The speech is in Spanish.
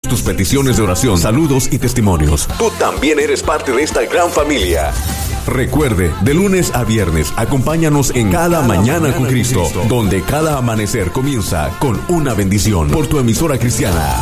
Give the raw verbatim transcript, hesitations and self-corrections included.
tus peticiones de oración, saludos y testimonios. Tú también eres parte de esta gran familia. Recuerde, de lunes a viernes, acompáñanos en Cada, cada mañana, mañana con Cristo, Cristo, donde cada amanecer comienza con una bendición por tu emisora cristiana.